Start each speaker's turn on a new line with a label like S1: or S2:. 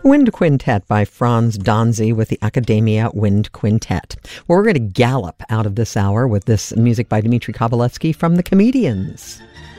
S1: Wind Quintet by Franz Danzy with the Academia Wind Quintet. Well, we're going to gallop out of this hour with this music by Dmitri Kovalevsky from The Comedians.